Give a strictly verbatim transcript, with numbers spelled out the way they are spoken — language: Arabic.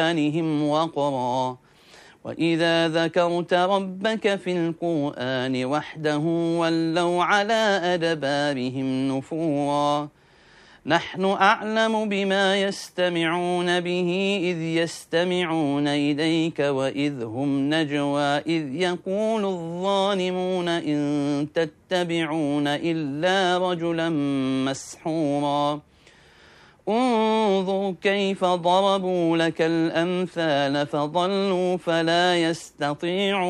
آذانهم وقرا وإذا ذكرت ربك في القرآن وحده ولوا على أدبارهم نفورا نحن أعلم بما يستمعون به إذ يستمعون إليك وإذ هم نجوى إذ يقول الظالمون إن تتبعون إلا رجلا مسحورا انظر كيف ضربوا لك الأمثال فضلوا فلا يستطيعون